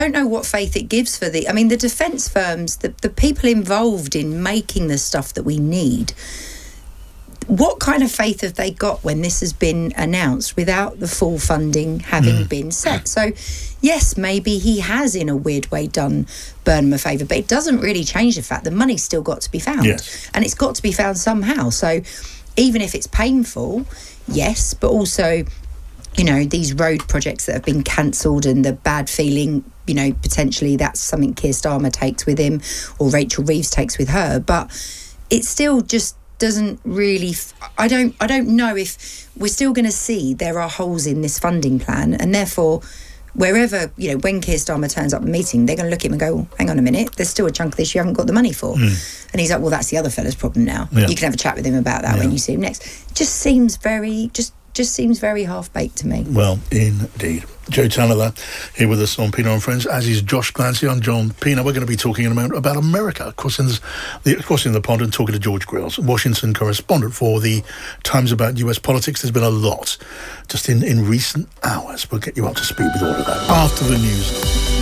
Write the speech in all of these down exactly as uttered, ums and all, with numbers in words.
don't know what faith it gives for the... I mean, the defence firms, the, the people involved in making the stuff that we need, what kind of faith have they got when this has been announced without the full funding having mm. been set? So, yes, maybe he has, in a weird way, done Burnham a favour, but it doesn't really change the fact that money's still got to be found. Yes. And it's got to be found somehow. So, even if it's painful, yes, but also, you know, these road projects that have been cancelled and the bad feeling, you know, potentially that's something Keir Starmer takes with him or Rachel Reeves takes with her. But it still just doesn't really... I don't, I don't know if we're still going to see there are holes in this funding plan, and therefore... wherever, you know, when Keir Starmer turns up at a meeting, they're going to look at him and go, well, hang on a minute, there's still a chunk of this you haven't got the money for. Mm. And he's like, well, that's the other fella's problem now. Yeah. You can have a chat with him about that yeah. when you see him next. It just seems very, just just seems very half-baked to me. Well, indeed. Joe Tanner here with us on Pienaar and Friends, as is Josh Glancy. I'm John Pienaar. We're going to be talking in a moment about America, crossing the, crossing the pond, and talking to George Grills, Washington correspondent for the Times about U S politics. There's been a lot just in, in recent hours. We'll get you up to speed with all of that after the news.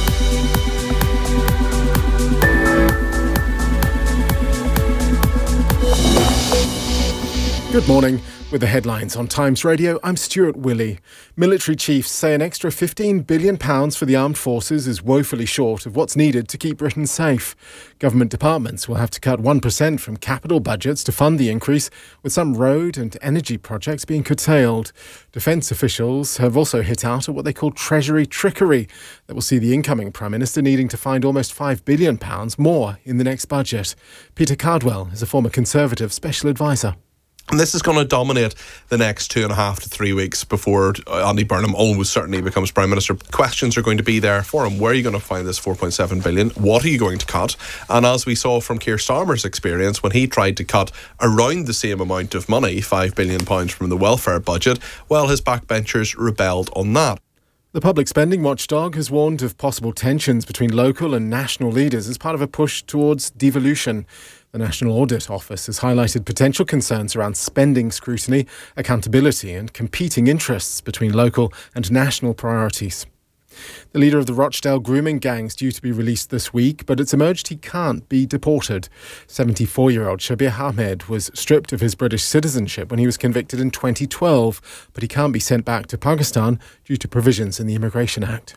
Good morning. With the headlines on Times Radio, I'm Stuart Willey. Military chiefs say an extra fifteen billion pounds for the armed forces is woefully short of what's needed to keep Britain safe. Government departments will have to cut one percent from capital budgets to fund the increase, with some road and energy projects being curtailed. Defence officials have also hit out at what they call Treasury trickery that will see the incoming Prime Minister needing to find almost five billion pounds more in the next budget. Peter Cardwell is a former Conservative special advisor. And this is going to dominate the next two and a half to three weeks before Andy Burnham almost certainly becomes Prime Minister. Questions are going to be there for him. Where are you going to find this four point seven billion dollars? What are you going to cut? And as we saw from Keir Starmer's experience, when he tried to cut around the same amount of money, five billion pounds from the welfare budget, well, his backbenchers rebelled on that. The public spending watchdog has warned of possible tensions between local and national leaders as part of a push towards devolution. The National Audit Office has highlighted potential concerns around spending scrutiny, accountability and competing interests between local and national priorities. The leader of the Rochdale grooming gang is due to be released this week, but it's emerged he can't be deported. seventy-four-year-old Shabir Ahmed was stripped of his British citizenship when he was convicted in twenty twelve, but he can't be sent back to Pakistan due to provisions in the Immigration Act.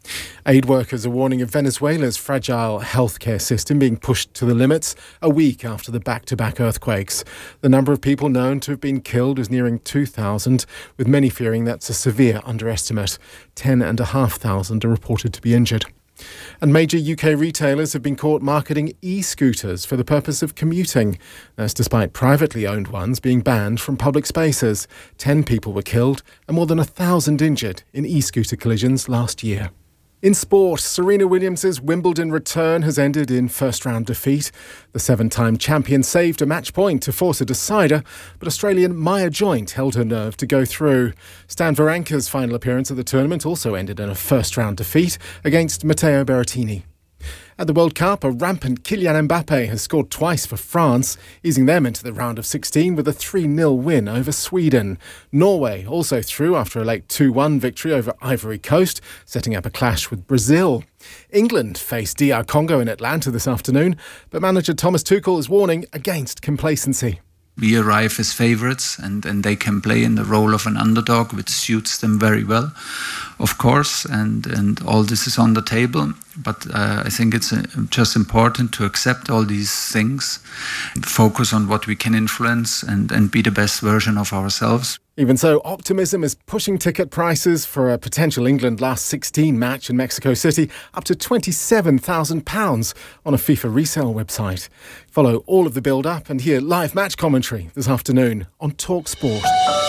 Aid workers are warning of Venezuela's fragile healthcare system being pushed to the limits a week after the back-to-back earthquakes. The number of people known to have been killed is nearing two thousand, with many fearing that's a severe underestimate. ten thousand five hundred are reported to be injured. And major U K retailers have been caught marketing e-scooters for the purpose of commuting. That's despite privately owned ones being banned from public spaces. Ten people were killed and more than a thousand injured in e-scooter collisions last year. In sport, Serena Williams' Wimbledon return has ended in first-round defeat. The seven-time champion saved a match point to force a decider, but Australian Maya Joint held her nerve to go through. Stan Wawrinka's final appearance at the tournament also ended in a first-round defeat against Matteo Berrettini. At the World Cup, a rampant Kylian Mbappe has scored twice for France, easing them into the round of sixteen with a three nil win over Sweden. Norway also through after a late two one victory over Ivory Coast, setting up a clash with Brazil. England face D R Congo in Atlanta this afternoon, but manager Thomas Tuchel is warning against complacency. We arrive as favourites and, and they can play in the role of an underdog, which suits them very well, of course, and, and all this is on the table. But uh, I think it's uh, just important to accept all these things, focus on what we can influence and, and be the best version of ourselves. Even so, optimism is pushing ticket prices for a potential England last sixteen match in Mexico City up to twenty-seven thousand pounds on a FIFA resale website. Follow all of the build-up and hear live match commentary this afternoon on TalkSport.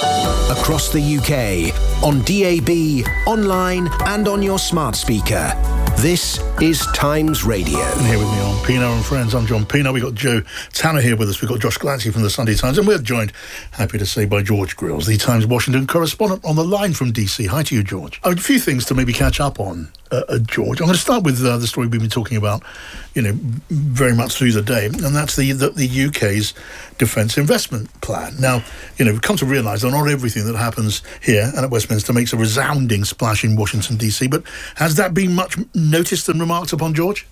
Across the U K, on D A B, online and on your smart speaker. This is Times Radio. And here with me on Pienaar and Friends, I'm John Pienaar. We've got Joe Tanner here with us. We've got Josh Glancy from the Sunday Times. And we're joined, happy to say, by George Grills, the Times Washington correspondent on the line from D C. Hi to you, George. A few things to maybe catch up on, uh, uh, George. I'm going to start with uh, the story we've been talking about, you know, very much through the day, and that's the, the, the U K's defence investment plan. Now, you know, we've come to realise that not everything that happens here and at Westminster makes a resounding splash in Washington, D C, but has that been much noticed and remarked upon, George?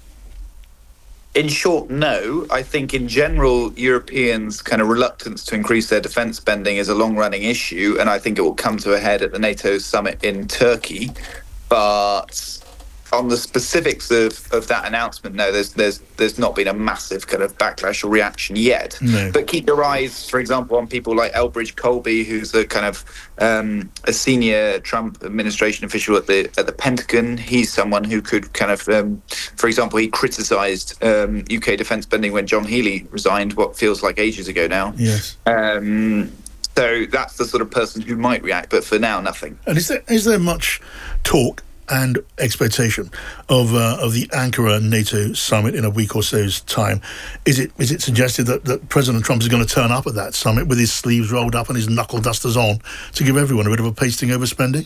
In short, no. I think in general, Europeans' kind of reluctance to increase their defence spending is a long-running issue, and I think it will come to a head at the NATO summit in Turkey. But on the specifics of, of that announcement, no, there's there's there's not been a massive kind of backlash or reaction yet. No. But keep your eyes, for example, on people like Elbridge Colby, who's a kind of um, a senior Trump administration official at the at the Pentagon. He's someone who could kind of, um, for example, he criticised um, U K defence spending when John Healey resigned, what feels like ages ago now. Yes. Um, so that's the sort of person who might react, but for now, nothing. And is there is there much talk and expectation of uh, of the Ankara NATO summit in a week or so's time? Is it is it suggested that, that President Trump is going to turn up at that summit with his sleeves rolled up and his knuckle dusters on to give everyone a bit of a pasting over spending?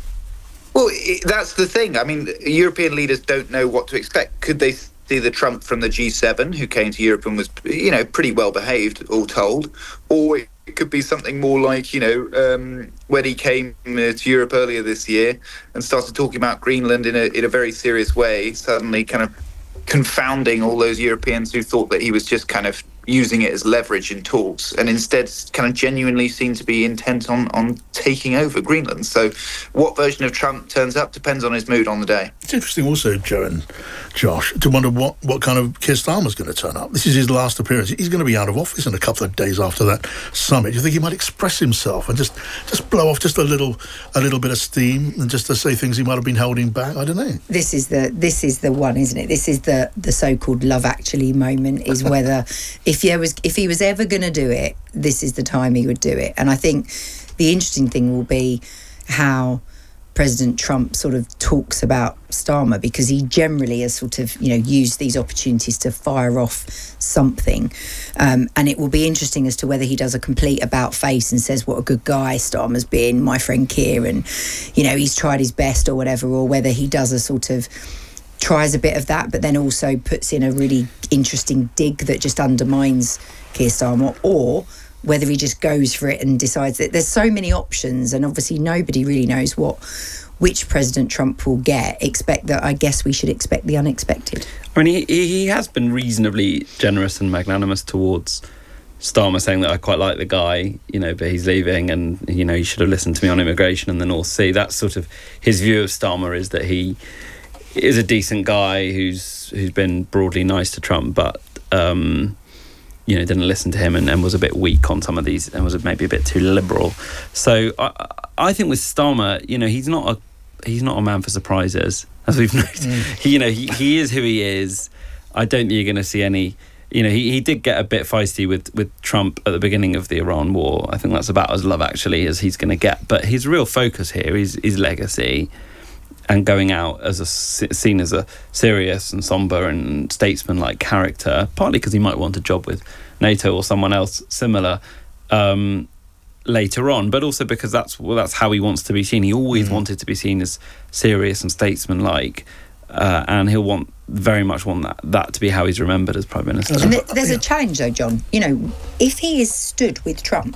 Well, it, that's the thing. I mean, European leaders don't know what to expect. Could they see the Trump from the G seven who came to Europe and was, you know, pretty well behaved, all told? Or it could be something more like, you know, um, when he came uh, to Europe earlier this year and started talking about Greenland in a in a very serious way, suddenly kind of confounding all those Europeans who thought that he was just kind of using it as leverage in talks, and instead kind of genuinely seemed to be intent on, on taking over Greenland. So what version of Trump turns up depends on his mood on the day. It's interesting also, Joe and Josh, to wonder what, what kind of Keir Starmer's going to turn up. This is his last appearance. He's going to be out of office in a couple of days after that summit. Do you think he might express himself and just, just blow off just a little a little bit of steam and just to say things he might have been holding back? I don't know. This is the this is the one, isn't it? This is the, the so-called Love Actually moment, is whether if If, was, if he was ever going to do it, this is the time he would do it. And I think the interesting thing will be how President Trump sort of talks about Starmer, because he generally has sort of, you know, used these opportunities to fire off something. Um, and it will be interesting as to whether he does a complete about face and says what a good guy Starmer's been, my friend Keir, and, you know, he's tried his best or whatever, or whether he does a sort of tries a bit of that, but then also puts in a really interesting dig that just undermines Keir Starmer, or whether he just goes for it and decides that there's so many options, and obviously nobody really knows what which President Trump will get. Expect that, I guess we should expect the unexpected. I mean, he, he has been reasonably generous and magnanimous towards Starmer, saying that I quite like the guy, you know, but he's leaving, and, you know, he should have listened to me on immigration and the North Sea. That's sort of his view of Starmer, is that he is a decent guy who's who's been broadly nice to Trump, but um, you know, didn't listen to him and, and was a bit weak on some of these, and was maybe a bit too liberal. So I, I think with Starmer, you know, he's not a he's not a man for surprises, as we've noted. Mm. He, you know, he, he is who he is. I don't think you're going to see any. You know, he, he did get a bit feisty with, with Trump at the beginning of the Iran war. I think that's about as Love Actually as he's going to get. But his real focus here is his legacy, and going out as a seen as a serious and somber and statesman-like character, partly because he might want a job with NATO or someone else similar um, later on, but also because that's well, that's how he wants to be seen. He always mm. wanted to be seen as serious and statesman-like, uh, and he'll want very much want that that to be how he's remembered as Prime Minister. And there's a challenge, though, John. You know, if he is stood with Trump,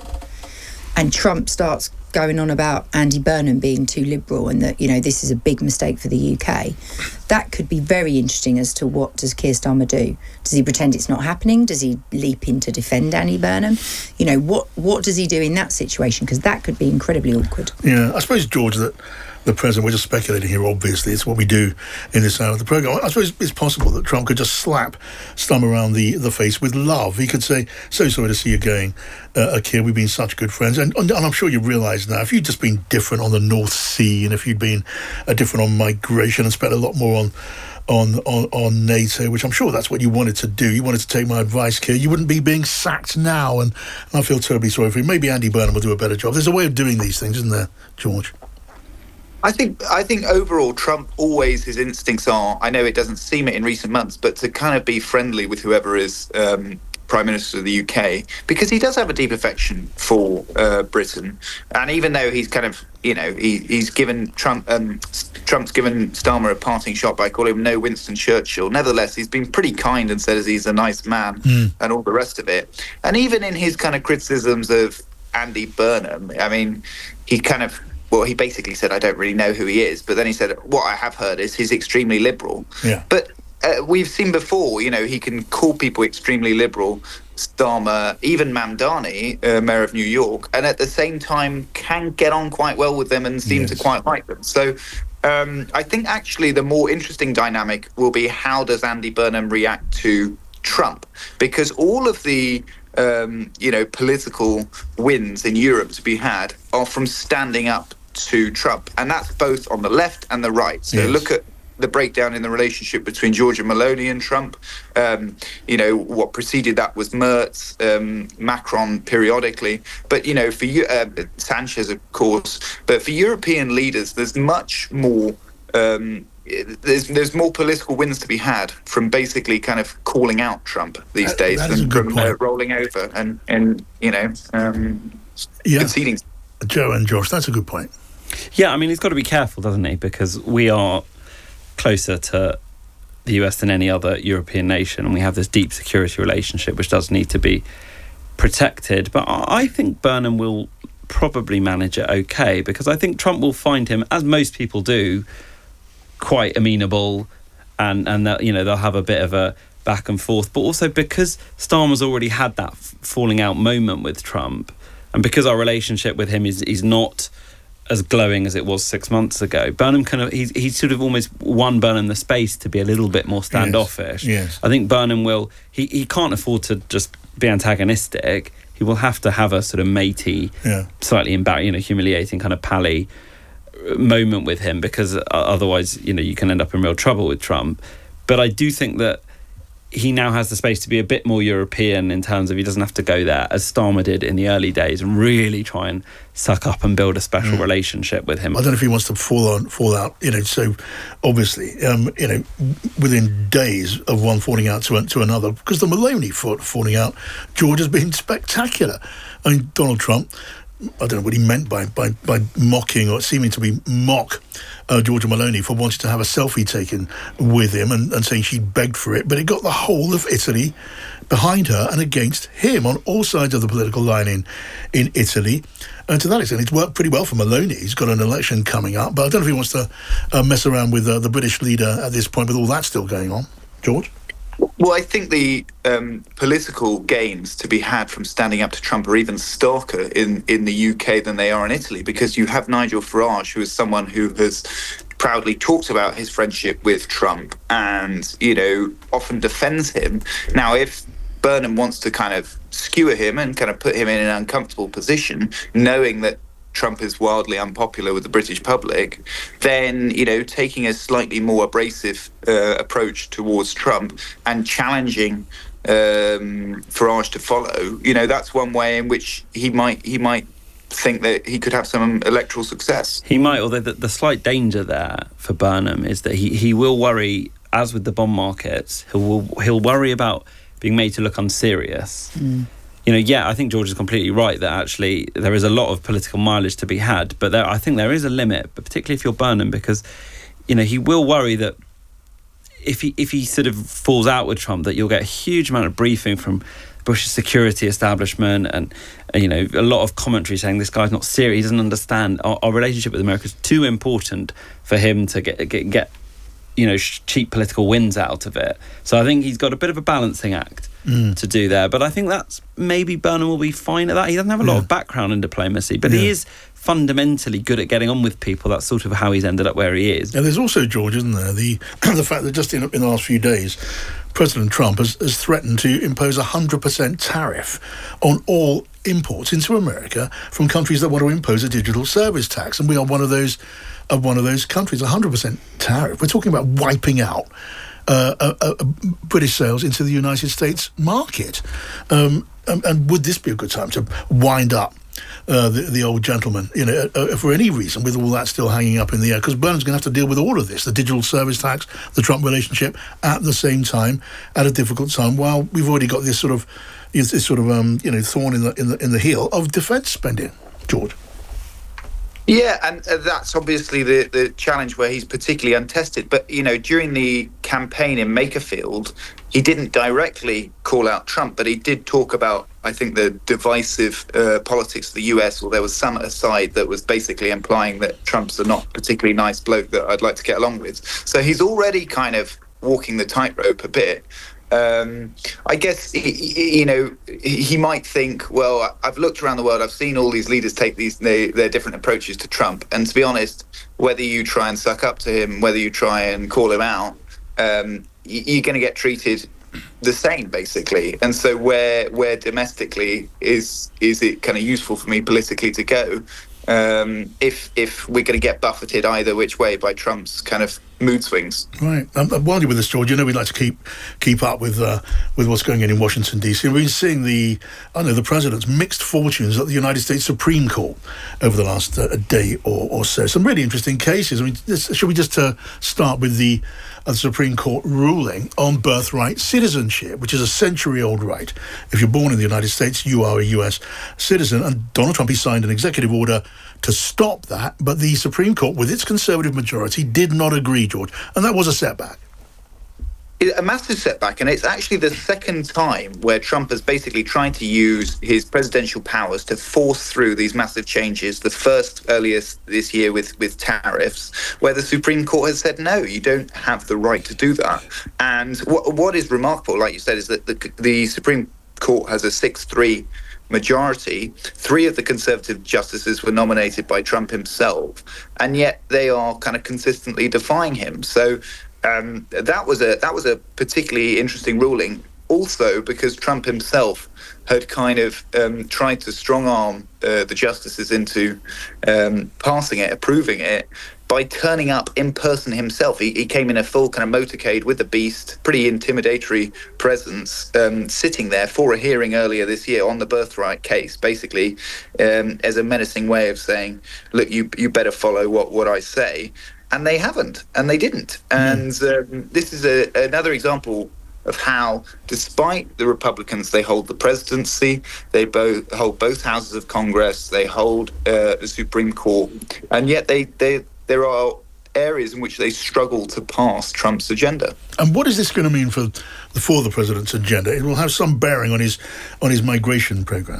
and Trump starts going on about Andy Burnham being too liberal and that, you know, this is a big mistake for the U K, that could be very interesting as to what does Keir Starmer do. Does he pretend it's not happening? Does he leap in to defend Andy Burnham? You know, what what does he do in that situation? Because that could be incredibly awkward. Yeah, I suppose, George, that the president, we're just speculating here, obviously, it's what we do in this hour of the programme. I suppose it's possible that Trump could just slap Starmer around the, the face with love. He could say, so sorry to see you going, uh, Keir, we've been such good friends. And, and I'm sure you realise now, if you'd just been different on the North Sea, and if you'd been uh, different on migration and spent a lot more on On, on on NATO, which I'm sure that's what you wanted to do. You wanted to take my advice, Keir. You wouldn't be being sacked now, and, and I feel terribly sorry for you. Maybe Andy Burnham will do a better job. There's a way of doing these things, isn't there, George? I think I think overall Trump, always his instincts are, I know it doesn't seem it in recent months, but to kind of be friendly with whoever is um, Prime Minister of the U K, because he does have a deep affection for uh, Britain. And even though he's kind of, you know, he, he's given Trump, um, Trump's given Starmer a parting shot by calling him no Winston Churchill, nevertheless, he's been pretty kind and says he's a nice man mm. and all the rest of it. And even in his kind of criticisms of Andy Burnham, I mean, he kind of, well, he basically said, I don't really know who he is. But then he said, what I have heard is he's extremely liberal. Yeah. But uh, we've seen before, you know, he can call people extremely liberal, Starmer, even Mamdani, uh, mayor of New York, and at the same time can get on quite well with them and seem yes. to quite like them. So um, I think actually the more interesting dynamic will be how does Andy Burnham react to Trump? Because all of the um, you know, political wins in Europe to be had are from standing up to Trump. And that's both on the left and the right. So yes. look at the breakdown in the relationship between Giorgia Meloni and Trump. Um, you know, what preceded that was Merz, um, Macron periodically. But, you know, for you, uh, Sanchez, of course. But for European leaders, there's much more... Um, There's there's more political wins to be had from basically kind of calling out Trump these that, days that than from uh, rolling over and, and you know, um, yeah. conceding. Joe and Josh, that's a good point. Yeah, I mean, he's got to be careful, doesn't he? Because we are closer to the U S than any other European nation, and we have this deep security relationship which does need to be protected. But I think Burnham will probably manage it okay, because I think Trump will find him, as most people do, quite amenable, and and that, you know, they'll have a bit of a back and forth. But also because Starmer's already had that f- falling out moment with Trump, and because our relationship with him is is not as glowing as it was six months ago, Burnham kind of he's he's sort of almost won Burnham the space to be a little bit more standoffish. Yes, yes. I think Burnham will he he can't afford to just be antagonistic. He will have to have a sort of matey, yeah. slightly embar- you know, humiliating kind of pally moment with him, because otherwise, you know, you can end up in real trouble with Trump. But I do think that he now has the space to be a bit more European in terms of he doesn't have to go there as Starmer did in the early days and really try and suck up and build a special mm. relationship with him. I don't know if he wants to fall on fall out, you know, so obviously, um, you know, within days of one falling out to, to another, because the Meloni falling out, George has been spectacular. I mean, Donald Trump, I don't know what he meant by by, by mocking or seeming to be mock uh, Giorgia Meloni for wanting to have a selfie taken with him and, and saying she begged for it. But it got the whole of Italy behind her and against him on all sides of the political line in, in Italy. And to that extent, it's worked pretty well for Meloni. He's got an election coming up. But I don't know if he wants to uh, mess around with uh, the British leader at this point with all that still going on. George? Well, I think the um, political gains to be had from standing up to Trump are even starker in, in the U K than they are in Italy, because you have Nigel Farage, who is someone who has proudly talked about his friendship with Trump and, you know, often defends him. Now, if Burnham wants to kind of skewer him and kind of put him in an uncomfortable position, knowing that Trump is wildly unpopular with the British public, then, you know, taking a slightly more abrasive uh, approach towards Trump and challenging um, Farage to follow, you know, that's one way in which he might he might think that he could have some electoral success. He might, although the, the slight danger there for Burnham is that he, he will worry, as with the bond markets, he'll he'll worry about being made to look unserious. Mm. You know, yeah, I think George is completely right that actually there is a lot of political mileage to be had, but there, I think there is a limit, but particularly if you're Burnham, because, you know, he will worry that if he if he sort of falls out with Trump, that you'll get a huge amount of briefing from Bush's security establishment and, you know, a lot of commentary saying this guy's not serious, he doesn't understand, our, our relationship with America is too important for him to get get, get you know, cheap political wins out of it. So I think he's got a bit of a balancing act mm. to do there. But I think that's maybe Burnham will be fine at that. He doesn't have a lot yeah. of background in diplomacy, but yeah. he is fundamentally good at getting on with people. That's sort of how he's ended up where he is. And there's also, George, isn't there, the the fact that just in, in the last few days, President Trump has, has threatened to impose a one hundred percent tariff on all imports into America from countries that want to impose a digital service tax. And we are one of those of one of those countries, one hundred percent tariff. We're talking about wiping out uh, uh, uh, British sales into the United States market. Um, and, and would this be a good time to wind up uh, the, the old gentleman, you know, uh, for any reason, with all that still hanging up in the air? Because Burnham's going to have to deal with all of this, the digital service tax, the Trump relationship, at the same time, at a difficult time, while we've already got this sort of, this sort of, um, you know, thorn in the in the in the heel of defence spending. George. Yeah, and uh, that's obviously the, the challenge where he's particularly untested. But, you know, during the campaign in Makerfield, he didn't directly call out Trump, but he did talk about, I think, the divisive uh, politics of the U S, or there was some aside that was basically implying that Trump's a not particularly nice bloke that I'd like to get along with. So he's already kind of walking the tightrope a bit. Um, I guess, he, you know, he might think, well, I've looked around the world, I've seen all these leaders take these their, their different approaches to Trump. And to be honest, whether you try and suck up to him, whether you try and call him out, um, you're going to get treated the same, basically. And so where where domestically is is it kind of useful for me politically to go um, if if we're going to get buffeted either which way by Trump's kind of mood swings? Right. Um, while you're with us, George, you know we like to keep keep up with uh, with what's going on in Washington, D C. We've been seeing the, I don't know, the president's mixed fortunes at the United States Supreme Court over the last uh, day or, or so. Some really interesting cases. I mean, this, should we just uh, start with the uh, Supreme Court ruling on birthright citizenship, which is a century-old right. If you're born in the United States, you are a U S citizen. And Donald Trump, he signed an executive order to stop that, but the Supreme Court, with its conservative majority, did not agree, George, and that was a setback. A massive setback, and it's actually the second time where Trump has basically tried to use his presidential powers to force through these massive changes. The first earlier this year with, with tariffs, where the Supreme Court has said, no, you don't have the right to do that. And what, what is remarkable, like you said, is that the, the Supreme Court has a six three majority. Three of the conservative justices were nominated by Trump himself, and yet they are kind of consistently defying him. So um, that was a that was a particularly interesting ruling. Also, because Trump himself had kind of um, tried to strong-arm uh, the justices into um, passing it, approving it, by turning up in person himself. He, he came in a full kind of motorcade with the beast, pretty intimidatory presence, um, sitting there for a hearing earlier this year on the birthright case, basically um, as a menacing way of saying, look, you you better follow what, what I say. And they haven't, and they didn't. And um, this is a, another example of how, despite the Republicans, they hold the presidency, they both hold both houses of Congress, they hold uh, the Supreme Court, and yet they, they there are areas in which they struggle to pass Trump's agenda. And what is this going to mean for the for the president's agenda? It will have some bearing on his on his migration program.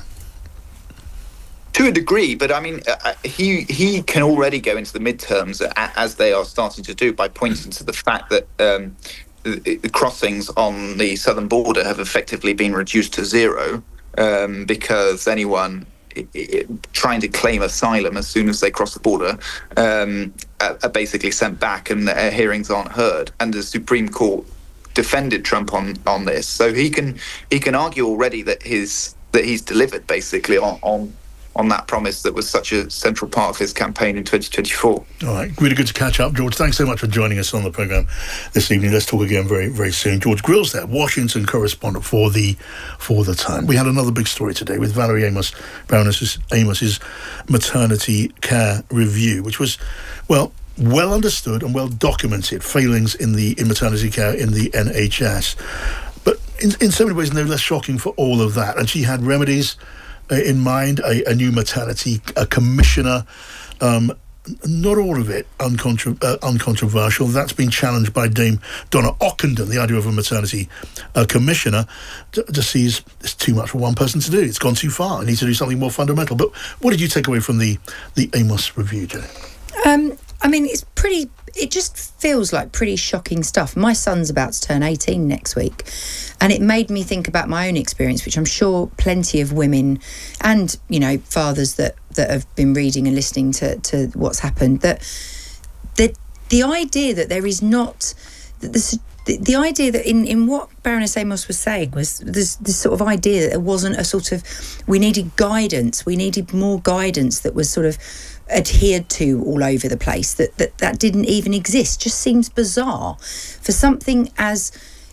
To a degree, but I mean, uh, he he can already go into the midterms, as they are starting to do, by pointing to the fact that um, the crossings on the southern border have effectively been reduced to zero um, because anyone it, it, trying to claim asylum as soon as they cross the border um, are, are basically sent back, and their hearings aren't heard. And the Supreme Court defended Trump on, on this, so he can he can argue already that his that he's delivered basically on. on on that promise that was such a central part of his campaign in twenty twenty-four. All right, really good to catch up, George. Thanks so much for joining us on the programme this evening. Let's talk again very, very soon. George Grills there, Washington correspondent for the for the Time. We had another big story today with Valerie Amos, Baroness Amos's maternity care review, which was, well, well understood and well documented failings in the in maternity care in the N H S. But in, in so many ways, no less shocking for all of that. And she had remedies in mind, a, a new maternity a commissioner, um, not all of it uncontro- uh, uncontroversial. That's been challenged by Dame Donna Ockenden, the idea of a maternity uh, commissioner. Just sees it's too much for one person to do. It's gone too far. It needs to do something more fundamental. But what did you take away from the, the Amos review, Jenny? Um, I mean, it's pretty... It just feels like pretty shocking stuff. My son's about to turn eighteen next week, and it made me think about my own experience, which I'm sure plenty of women and, you know, fathers that, that have been reading and listening to, to what's happened, that the, the idea that there is not... That this, the, the idea that in, in what Baroness Amos was saying was this, this sort of idea that there wasn't a sort of... We needed guidance. We needed more guidance that was sort of adhered to all over the place, that, that that didn't even exist. Just seems bizarre for something as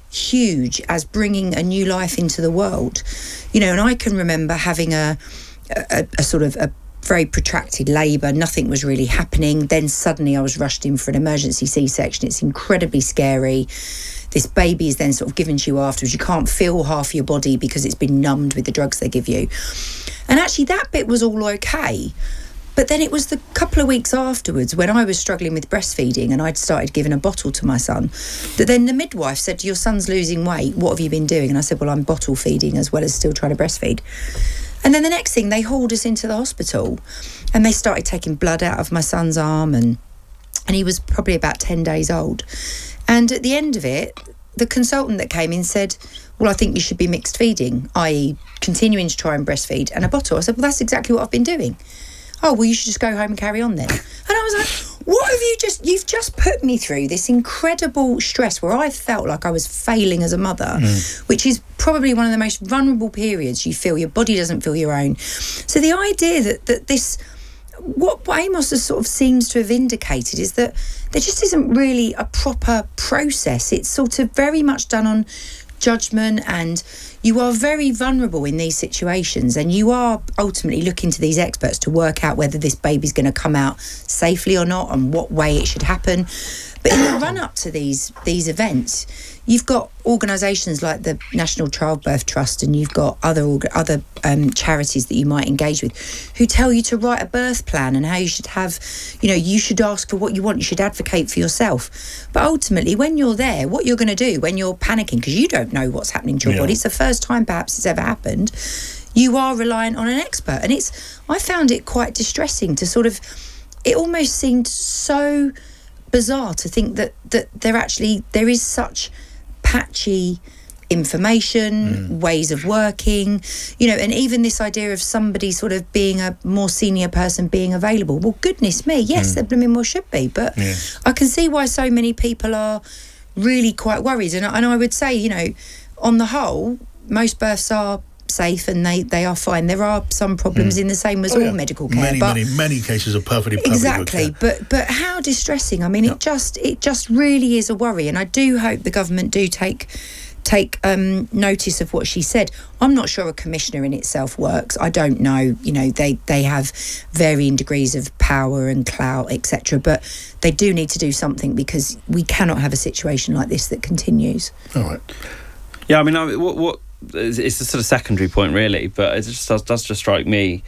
huge as bringing a new life into the world, you know. And I can remember having a a, a sort of a very protracted labour. Nothing was really happening. Then suddenly I was rushed in for an emergency C-section. It's incredibly scary. This baby is then sort of given to you afterwards. You can't feel half your body because it's been numbed with the drugs they give you. And actually that bit was all okay. But then it was the couple of weeks afterwards when I was struggling with breastfeeding and I'd started giving a bottle to my son, that then the midwife said, your son's losing weight, what have you been doing? And I said, well, I'm bottle feeding as well as still trying to breastfeed. And then the next thing, they hauled us into the hospital and they started taking blood out of my son's arm, and and he was probably about ten days old. And at the end of it, the consultant that came in said, well, I think you should be mixed feeding, that is continuing to try and breastfeed and a bottle. I said, well, that's exactly what I've been doing. Oh, well, you should just go home and carry on then. And I was like, what have you just, you've just put me through this incredible stress where I felt like I was failing as a mother, mm. which is probably one of the most vulnerable periods you feel. Your body doesn't feel your own. So the idea that, that this, what Amos has sort of seems to have indicated is that there just isn't really a proper process. It's sort of very much done on judgment, and you are very vulnerable in these situations, and you are ultimately looking to these experts to work out whether this baby's going to come out safely or not and what way it should happen. But in the run up to these these events, you've got organisations like the National Childbirth Trust, and you've got other other um, charities that you might engage with, who tell you to write a birth plan and how you should have, you know, you should ask for what you want, you should advocate for yourself. But ultimately, when you're there, what you're going to do when you're panicking because you don't know what's happening to your yeah. body, it's the first time perhaps it's ever happened, you are reliant on an expert. And it's, I found it quite distressing to sort of, it almost seemed so bizarre to think that that there actually there is such patchy information, mm. ways of working, you know, and even this idea of somebody sort of being a more senior person being available. Well, goodness me, yes, mm. there blooming well should be, but yeah. I can see why so many people are really quite worried. And, and I would say, you know, on the whole, most births are safe and they, they are fine. There are some problems mm. in the same as oh, all yeah. medical care. Many, but many, many cases are perfectly, perfectly exactly. good care. But but how distressing. I mean, yeah. it just it just really is a worry. And I do hope the government do take take um, notice of what she said. I'm not sure a commissioner in itself works. I don't know. You know, they they have varying degrees of power and clout, et cetera. But they do need to do something because we cannot have a situation like this that continues. All right. Yeah, I mean, I, what what. It's a sort of secondary point, really, but it just does, does just strike me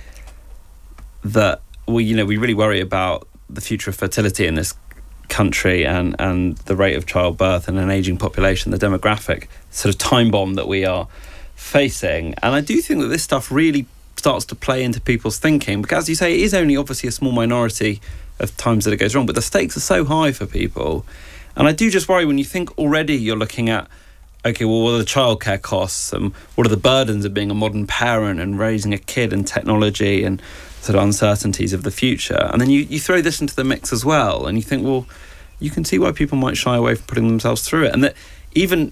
that we, you know, we really worry about the future of fertility in this country and, and the rate of childbirth and an ageing population, the demographic sort of time bomb that we are facing. And I do think that this stuff really starts to play into people's thinking, because, as you say, it is only obviously a small minority of times that it goes wrong, but the stakes are so high for people. And I do just worry when you think already you're looking at, okay, well, what are the childcare costs and what are the burdens of being a modern parent and raising a kid and technology and sort of uncertainties of the future. And then you, you throw this into the mix as well, and you think, well, you can see why people might shy away from putting themselves through it. And that even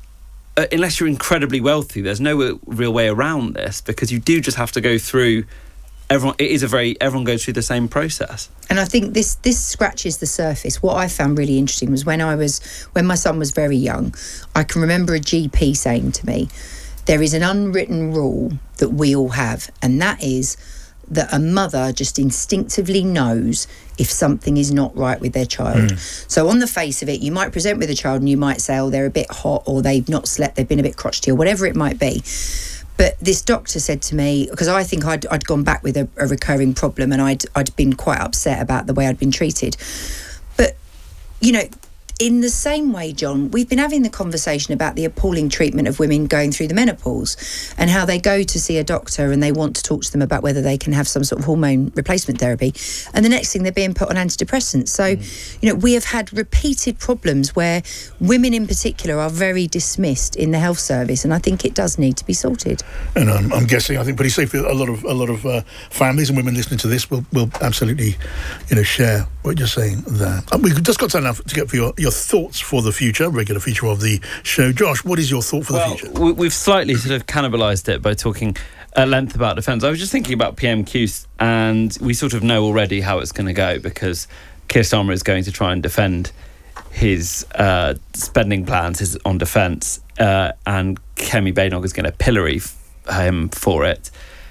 uh, unless you're incredibly wealthy, there's no real way around this, because you do just have to go through everyone. It is a very, everyone goes through the same process. And I think this this scratches the surface. What I found really interesting was when I was when my son was very young, I can remember a G P saying to me, there is an unwritten rule that we all have, and that is that a mother just instinctively knows if something is not right with their child. Mm. So on the face of it, you might present with a child and you might say, oh, they're a bit hot, or they've not slept, they've been a bit crotchety, or whatever it might be. But this doctor said to me, because I think I'd, I'd gone back with a, a recurring problem, and I'd, I'd been quite upset about the way I'd been treated. But, you know, in the same way, John, we've been having the conversation about the appalling treatment of women going through the menopause and how they go to see a doctor and they want to talk to them about whether they can have some sort of hormone replacement therapy. And the next thing, they're being put on antidepressants. So, mm. you know, we have had repeated problems where women in particular are very dismissed in the health service, and I think it does need to be sorted. And um, I'm guessing, I think pretty safely, a lot of a lot of uh, families and women listening to this will, will absolutely, you know, share what you're saying there. Um, we've just got time now to get for your your thoughts for the future, regular feature of the show. Josh, what is your thought for the well, future? We've slightly sort of cannibalised it by talking at length about defence. I was just thinking about P M Q, and we sort of know already how it's going to go, because Keir Starmer is going to try and defend his uh, spending plans his, on defence, uh, and Kemi Badenoch is going to pillory him for it.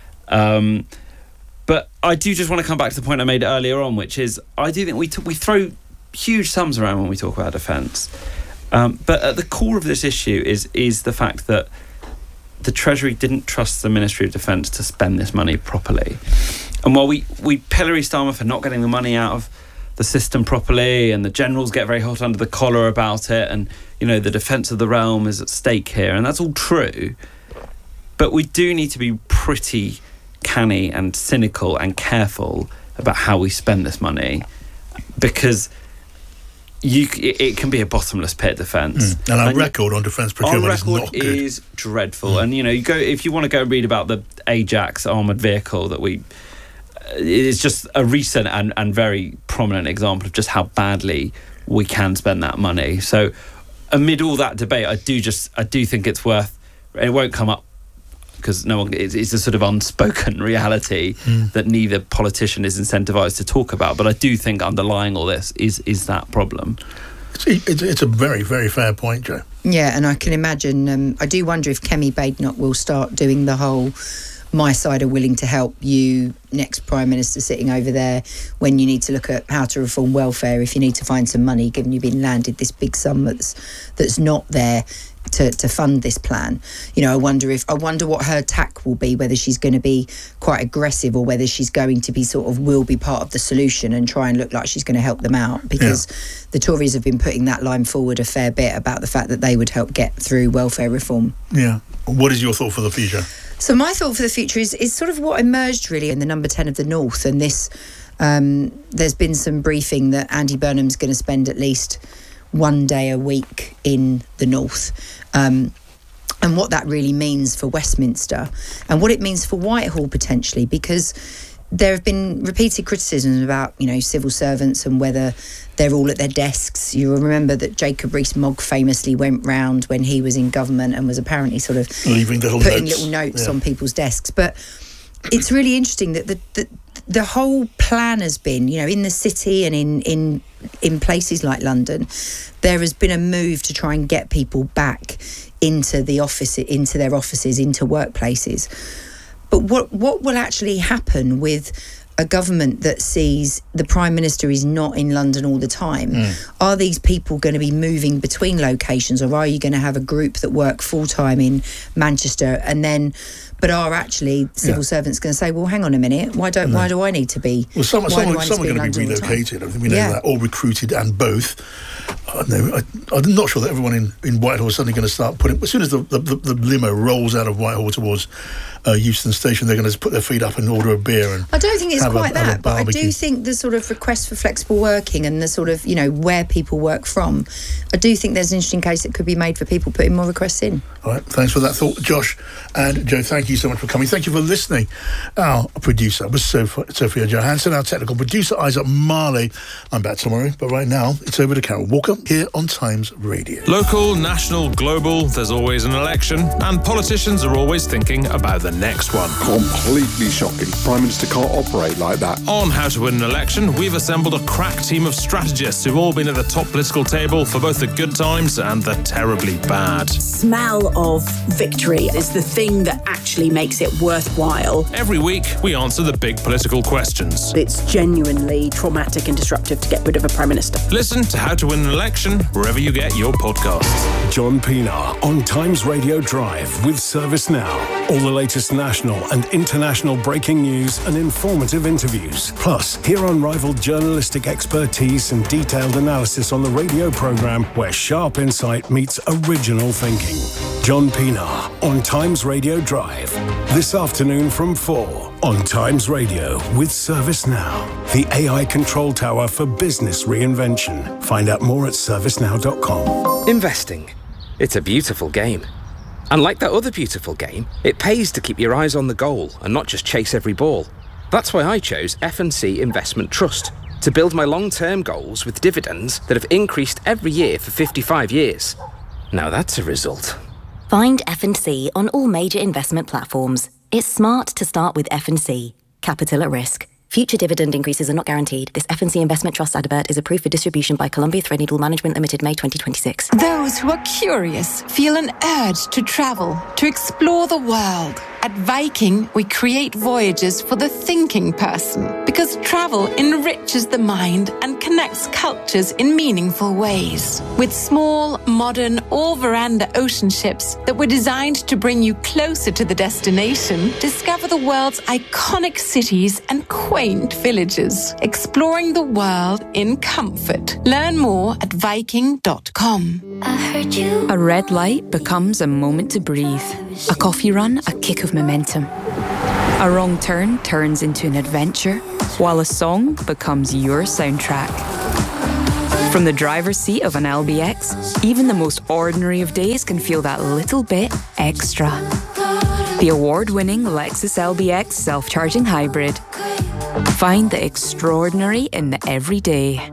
Um, but I do just want to come back to the point I made earlier on, which is I do think we t- we throw huge sums around when we talk about defence, um, but at the core of this issue is is the fact that the Treasury didn't trust the Ministry of Defence to spend this money properly. And while we, we pillory Starmer for not getting the money out of the system properly, and the generals get very hot under the collar about it, and, you know, the defence of the realm is at stake here, and that's all true. But we do need to be pretty canny and cynical and careful about how we spend this money, because you it, it can be a bottomless pit, defence. Mm. And our and record on defence procurement our is record not good. is dreadful. Mm. And, you know, you go if you want to go read about the Ajax armoured vehicle that we... It's just a recent and, and very prominent example of just how badly we can spend that money. So amid all that debate, I do just I do think it's worth... It won't come up because no one it's, it's a sort of unspoken reality mm. that neither politician is incentivised to talk about. But I do think underlying all this is is that problem. It's, it's, it's a very, very fair point, Joe. Yeah, and I can imagine, um, I do wonder if Kemi Badenoch will start doing the whole my side are willing to help you, next Prime Minister sitting over there, when you need to look at how to reform welfare, if you need to find some money, given you've been landed this big sum that's, that's not there to, to fund this plan. You know, I wonder if I wonder what her tack will be, whether she's going to be quite aggressive or whether she's going to be sort of will be part of the solution and try and look like she's going to help them out, because yeah. the Tories have been putting that line forward a fair bit about the fact that they would help get through welfare reform. Yeah. What is your thought for the future? So my thought for the future is, is sort of what emerged really in the number ten of the North, and this um, there's been some briefing that Andy Burnham's going to spend at least one day a week in the North, um, and what that really means for Westminster and what it means for Whitehall potentially, because there have been repeated criticisms about, you know, civil servants and whether they're all at their desks. You remember that Jacob Rees-Mogg famously went round when he was in government and was apparently sort of leaving little putting notes. little notes yeah. on people's desks. But it's really interesting that the, the the whole plan has been, you know, in the city and in in in places like London, there has been a move to try and get people back into the office, into their offices, into workplaces. But what what will actually happen with a government that sees the Prime Minister is not in London all the time? Mm. Are these people going to be moving between locations, or are you going to have a group that work full-time in Manchester and then... But are actually civil yeah. servants going to say, well, hang on a minute, why don't no. why do I need to be? Well, some, someone, someone going to be relocated. I think we know yeah. that, or recruited, and both. I know, I, I'm not sure that everyone in, in Whitehall is suddenly going to start putting. As soon as the, the, the limo rolls out of Whitehall towards uh, Euston Station, they're going to put their feet up and order a beer. And I don't think it's quite a, that, but I do think the sort of request for flexible working and the sort of, you know, where people work from, I do think there's an interesting case that could be made for people putting more requests in. All right, thanks for that thought, Josh and Joe. Thank you so much for coming. Thank you for listening. Our producer was Sophia, Sophia Johansson, our technical producer Isaac Marley. I'm back tomorrow, but right now it's over to Carol Walker here on Times Radio. Local, national, global, there's always an election, and politicians are always thinking about the next one. Completely shocking. Prime Minister can't operate like that. On How to Win an Election, we've assembled a crack team of strategists who've all been at the top political table for both the good times and the terribly bad. Smell of victory is the thing that actually makes it worthwhile. Every week, we answer the big political questions. It's genuinely traumatic and disruptive to get rid of a Prime Minister. Listen to How to Win an Election wherever you get your podcasts. John Pienaar on Times Radio Drive with Service Now. All the latest national and international breaking news and informative interviews. Plus, hear unrivaled journalistic expertise and detailed analysis on the radio programme where sharp insight meets original thinking. John Pienaar on Times Radio Drive. This afternoon from four on Times Radio with Service Now, the A I control tower for business reinvention. Find out more at service now dot com. Investing. It's a beautiful game. And like that other beautiful game, it pays to keep your eyes on the goal and not just chase every ball. That's why I chose F and C Investment Trust to build my long-term goals with dividends that have increased every year for fifty-five years. Now that's a result. Find F and C on all major investment platforms. It's smart to start with F and C. Capital at risk. Future dividend increases are not guaranteed. This F and C Investment Trust advert is approved for distribution by Columbia Threadneedle Management Limited, May twenty twenty-six. Those who are curious feel an urge to travel, to explore the world. At Viking, we create voyages for the thinking person because travel enriches the mind and connects cultures in meaningful ways. With small, modern, all-veranda ocean ships that were designed to bring you closer to the destination, discover the world's iconic cities and quaint villages, exploring the world in comfort. Learn more at viking dot com. I heard you. A red light becomes a moment to breathe. A coffee run, a kick of momentum. A wrong turn turns into an adventure, while a song becomes your soundtrack. From the driver's seat of an L B X, even the most ordinary of days can feel that little bit extra. The award-winning Lexus L B X self-charging hybrid. Find the extraordinary in the everyday.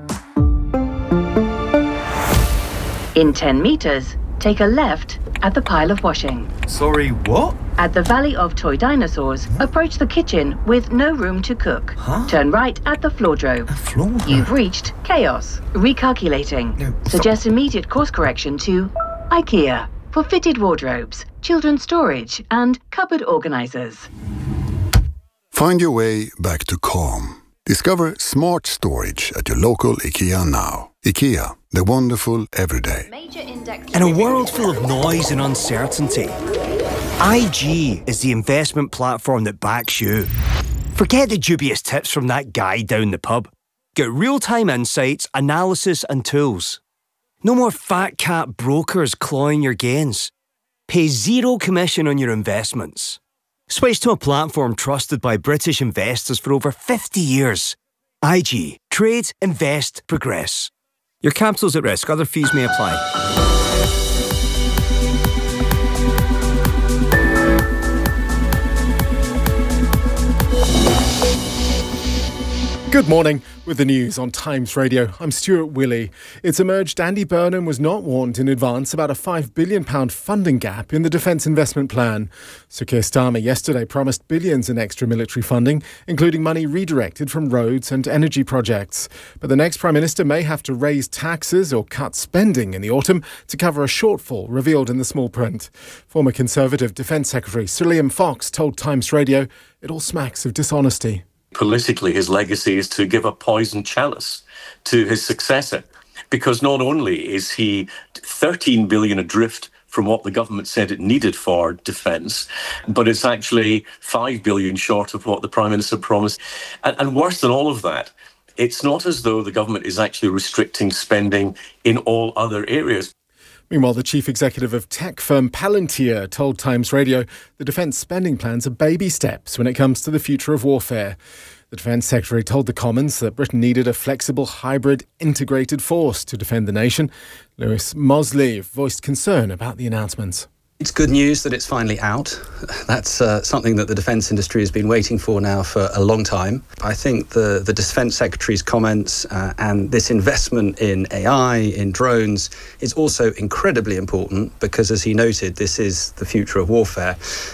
In ten metres, take a left at the pile of washing. Sorry, what? At the Valley of Toy Dinosaurs, approach the kitchen with no room to cook. Huh? Turn right at the floordrobe. Floor? You've reached chaos. Recalculating. No, Suggest immediate course correction to IKEA for fitted wardrobes, children's storage, and cupboard organisers. Find your way back to calm. Discover smart storage at your local IKEA now. IKEA, the wonderful everyday. In a world full of noise and uncertainty, I G is the investment platform that backs you. Forget the dubious tips from that guy down the pub. Get real-time insights, analysis and tools. No more fat cat brokers clawing your gains. Pay zero commission on your investments. Switch to a platform trusted by British investors for over fifty years. I G. Trade, invest, progress. Your capital's at risk. Other fees may apply. Good morning. With the news on Times Radio, I'm Stuart Willey. It's emerged Andy Burnham was not warned in advance about a five billion pounds funding gap in the Defence Investment Plan. Sir Keir Starmer yesterday promised billions in extra military funding, including money redirected from roads and energy projects. But the next Prime Minister may have to raise taxes or cut spending in the autumn to cover a shortfall revealed in the small print. Former Conservative Defence Secretary Sir Liam Fox told Times Radio it all smacks of dishonesty. Politically, his legacy is to give a poisoned chalice to his successor, because not only is he thirteen billion adrift from what the government said it needed for defence, but it's actually five billion short of what the Prime Minister promised. And, and worse than all of that, it's not as though the government is actually restricting spending in all other areas. Meanwhile, the chief executive of tech firm Palantir told Times Radio the defence spending plans are baby steps when it comes to the future of warfare. The Defence Secretary told the Commons that Britain needed a flexible, hybrid, integrated force to defend the nation. Lewis Mosley voiced concern about the announcements. It's good news that it's finally out. That's uh, something that the defence industry has been waiting for now for a long time. I think the, the Defence Secretary's comments uh, and this investment in A I, in drones, is also incredibly important because, as he noted, this is the future of warfare.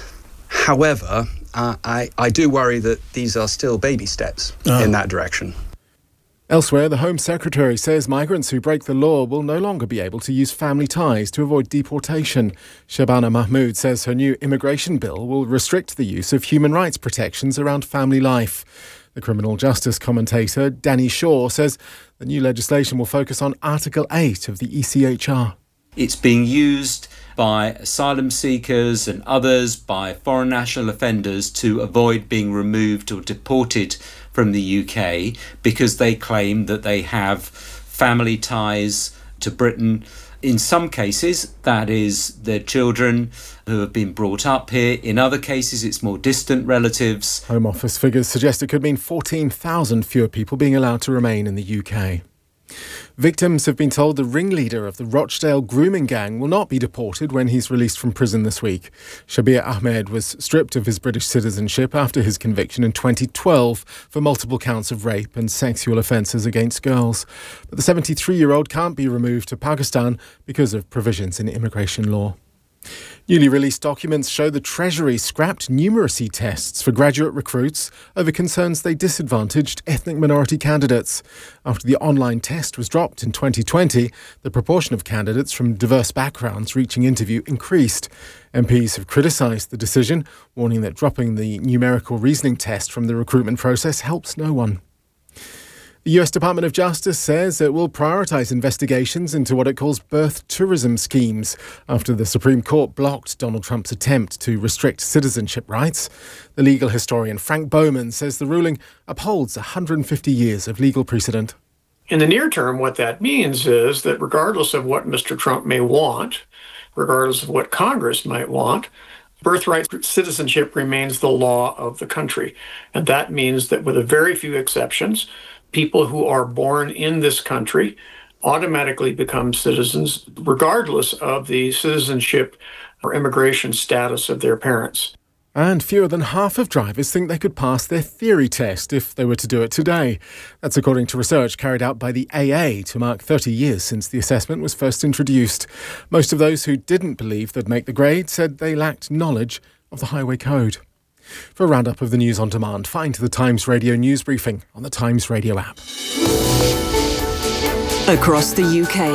However, uh, I, I do worry that these are still baby steps oh. in that direction. Elsewhere, the Home Secretary says migrants who break the law will no longer be able to use family ties to avoid deportation. Shabana Mahmood says her new immigration bill will restrict the use of human rights protections around family life. The criminal justice commentator Danny Shaw says the new legislation will focus on Article eight of the E C H R. It's being used by asylum seekers and others, by foreign national offenders, to avoid being removed or deported from the U K because they claim that they have family ties to Britain. In some cases, that is their children who have been brought up here. In other cases, it's more distant relatives. Home Office figures suggest it could mean fourteen thousand fewer people being allowed to remain in the U K. Victims have been told the ringleader of the Rochdale grooming gang will not be deported when he's released from prison this week. Shabir Ahmed was stripped of his British citizenship after his conviction in twenty twelve for multiple counts of rape and sexual offences against girls. But the seventy-three-year-old can't be removed to Pakistan because of provisions in immigration law. Newly released documents show the Treasury scrapped numeracy tests for graduate recruits over concerns they disadvantaged ethnic minority candidates. After the online test was dropped in twenty twenty, the proportion of candidates from diverse backgrounds reaching interview increased. M Ps have criticised the decision, warning that dropping the numerical reasoning test from the recruitment process helps no one. The U S Department of Justice says it will prioritise investigations into what it calls birth tourism schemes after the Supreme Court blocked Donald Trump's attempt to restrict citizenship rights. The legal historian Frank Bowman says the ruling upholds one hundred fifty years of legal precedent. In the near term, what that means is that regardless of what Mister Trump may want, regardless of what Congress might want, birthright citizenship remains the law of the country. And that means that with a very few exceptions, people who are born in this country automatically become citizens, regardless of the citizenship or immigration status of their parents. And fewer than half of drivers think they could pass their theory test if they were to do it today. That's according to research carried out by the A A to mark thirty years since the assessment was first introduced. Most of those who didn't believe they'd make the grade said they lacked knowledge of the highway code. For a roundup of the news on demand, find the Times Radio news briefing on the Times Radio app. Across the U K,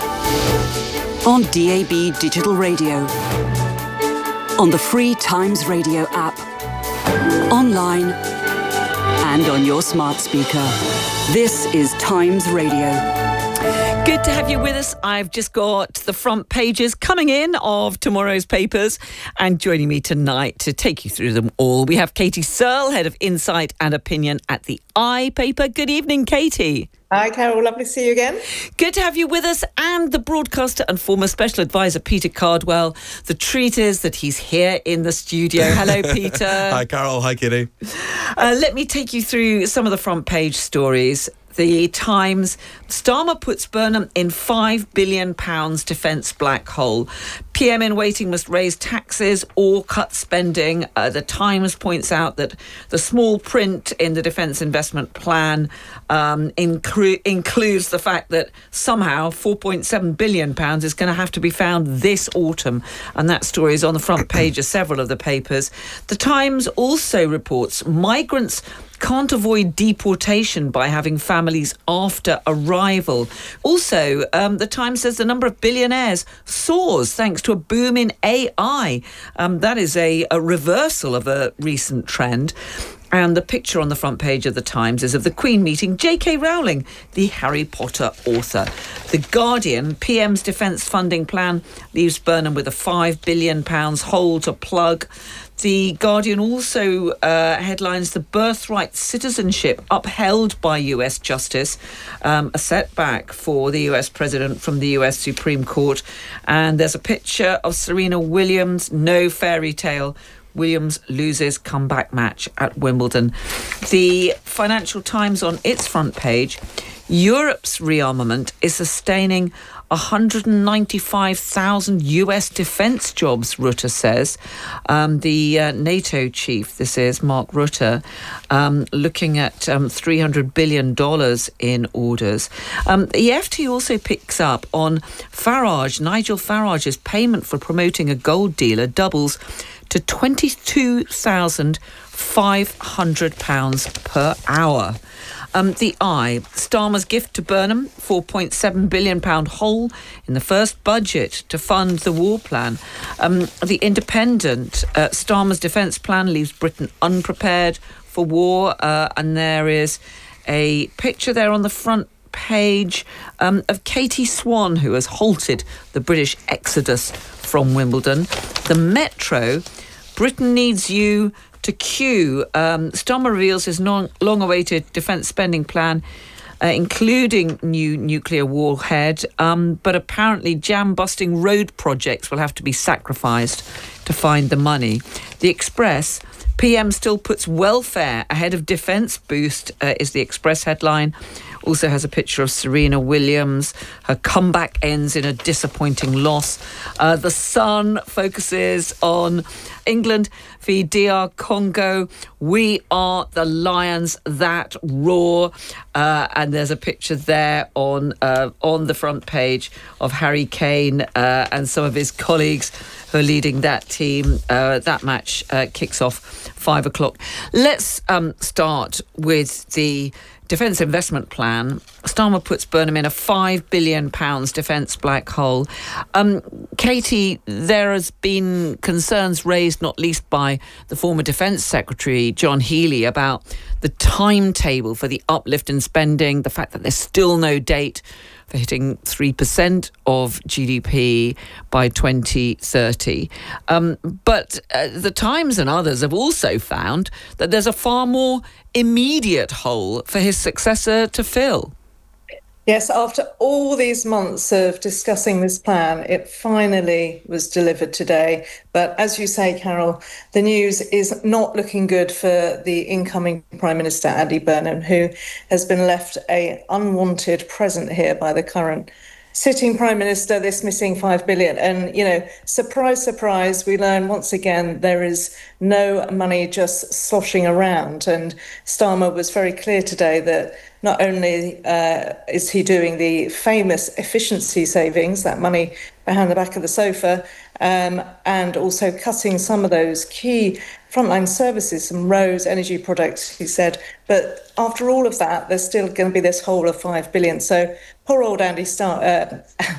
on D A B digital radio, on the free Times Radio app, online and on your smart speaker. This is Times Radio. Good to have you with us. I've just got the front pages coming in of tomorrow's papers, and joining me tonight to take you through them all, we have Katie Searle, Head of Insight and Opinion at the I paper. Good evening, Katie. Hi, Carol. Lovely to see you again. Good to have you with us. And the broadcaster and former special advisor, Peter Cardwell. The treat is that he's here in the studio. Hello, Peter. Hi, Carol. Hi, Kitty. Uh, let me take you through some of the front page stories. The Times, Starmer puts Burnham in five billion pounds defence black hole. P M in waiting must raise taxes or cut spending. Uh, the Times points out that the small print in the defence investment plan um, incru- includes the fact that somehow four point seven billion pounds is going to have to be found this autumn. And that story is on the front page of several of the papers. The Times also reports migrants can't avoid deportation by having families after arrival. Also, um, the Times says the number of billionaires soars thanks to a boom in A I. Um, that is a, a reversal of a recent trend. And the picture on the front page of the Times is of the Queen meeting J K Rowling, the Harry Potter author. The Guardian, P M's defence funding plan leaves Burnham with a five billion pounds hole to plug. The Guardian also uh, headlines the birthright citizenship upheld by U S Justice, um, a setback for the U S President from the U S Supreme Court. And there's a picture of Serena Williams, no fairy tale. Williams loses comeback match at Wimbledon. The Financial Times on its front page, Europe's rearmament is sustaining one hundred ninety-five thousand U S defence jobs, Rutte says. Um, the uh, NATO chief, this is Mark Rutte, um, looking at um, three hundred billion dollars in orders. Um, the F T also picks up on Farage. Nigel Farage's payment for promoting a gold dealer doubles to twenty-two thousand five hundred pounds per hour. Um, the Eye, Starmer's gift to Burnham, four point seven billion pounds hole in the first budget to fund the war plan. Um, the Independent, uh, Starmer's defence plan leaves Britain unprepared for war, uh, and there is a picture there on the front page um, of Katie Swan, who has halted the British exodus from Wimbledon. The Metro, Britain needs you to queue. Um, Starmer reveals his non- long-awaited defence spending plan, uh, including new nuclear warhead, um, but apparently jam-busting road projects will have to be sacrificed to find the money. The Express, P M still puts welfare ahead of defence boost, uh, is the Express headline. Also has a picture of Serena Williams. Her comeback ends in a disappointing loss. Uh, the Sun focuses on England v D R Congo. We are the lions that roar. Uh, and there's a picture there on uh, on the front page of Harry Kane uh, and some of his colleagues who are leading that team. Uh, that match uh, kicks off five o'clock. Let's um, start with the Defence Investment Plan. Starmer puts Burnham in a five billion pounds defence black hole. Um, Katie, there has been concerns raised not least by the former Defence Secretary, John Healey, about the timetable for the uplift in spending, the fact that there's still no date for hitting three percent of G D P by twenty thirty. Um, but uh, the Times and others have also found that there's a far more immediate hole for his successor to fill. Yes, after all these months of discussing this plan, it finally was delivered today. But as you say, Carol, the news is not looking good for the incoming Prime Minister, Andy Burnham, who has been left a unwanted present here by the current sitting Prime Minister, this missing five billion. And, you know, surprise, surprise, we learn once again there is no money just sloshing around. And Starmer was very clear today that not only uh, is he doing the famous efficiency savings, that money behind the back of the sofa, um, and also cutting some of those key frontline services, some roads, energy products, he said. But after all of that, there's still going to be this hole of five billion. So poor old Andy Star, uh,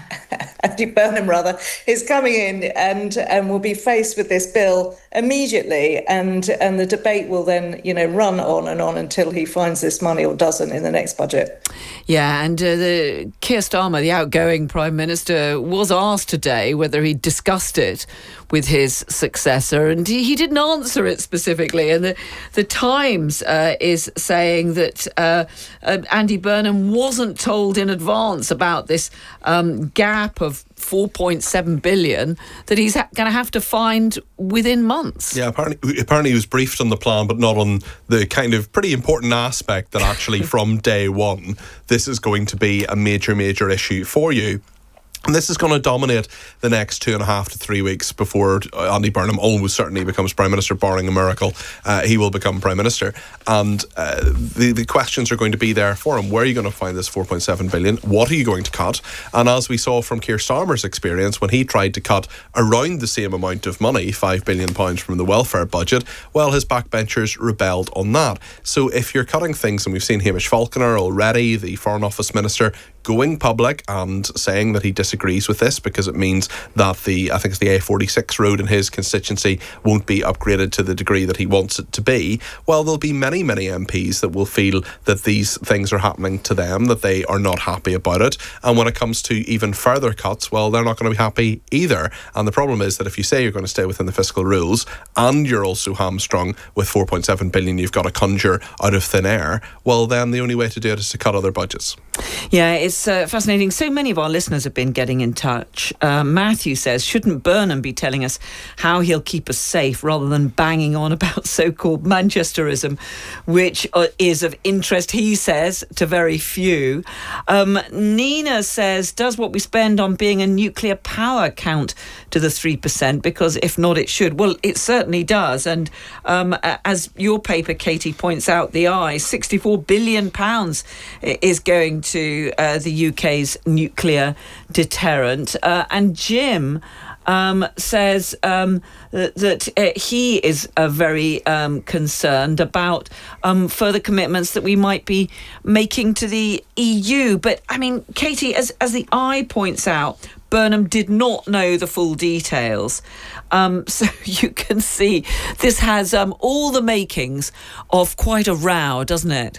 Andy Burnham, rather, is coming in and and will be faced with this bill immediately, and and the debate will then, you know, run on and on until he finds this money or doesn't in the next budget. Yeah, and uh, the Keir Starmer, the outgoing Prime Minister, was asked today whether he discussed it with his successor, and he, he didn't answer it specifically. And the, the Times uh, is saying that uh, uh, Andy Burnham wasn't told in advance about this um, gap of four point seven billion that he's ha- going to have to find within months. Yeah, apparently, apparently he was briefed on the plan, but not on the kind of pretty important aspect that actually from day one, this is going to be a major, major issue for you. And this is going to dominate the next two and a half to three weeks before Andy Burnham almost certainly becomes Prime Minister, barring a miracle. Uh, he will become Prime Minister. And uh, the, the questions are going to be there for him. Where are you going to find this four point seven billion? What are you going to cut? And as we saw from Keir Starmer's experience, when he tried to cut around the same amount of money, five billion pounds from the welfare budget, well, his backbenchers rebelled on that. So if you're cutting things, and we've seen Hamish Falconer already, the Foreign Office Minister, going public and saying that he disagrees with this because it means that the, I think it's the A forty-six road in his constituency won't be upgraded to the degree that he wants it to be, well, there'll be many, many M Ps that will feel that these things are happening to them, that they are not happy about it. And when it comes to even further cuts, well, they're not going to be happy either. And the problem is that if you say you're going to stay within the fiscal rules and you're also hamstrung with four point seven billion you've got to conjure out of thin air, well, then the only way to do it is to cut other budgets. Yeah, it's uh, fascinating. So many of our listeners have been getting in touch. Uh, Matthew says, shouldn't Burnham be telling us how he'll keep us safe rather than banging on about so-called Manchesterism, which uh, is of interest, he says, to very few. Um, Nina says, does what we spend on being a nuclear power count to the three percent? Because if not, it should. Well, it certainly does. And um, as your paper, Katie, points out, the Eye, sixty-four billion pounds is going to uh, the U K's nuclear deterrent. Uh, and Jim um, says um, that, that uh, he is uh, very um, concerned about um, further commitments that we might be making to the E U. But, I mean, Katie, as, as the Eye points out, Burnham did not know the full details. Um, so you can see this has um, all the makings of quite a row, doesn't it?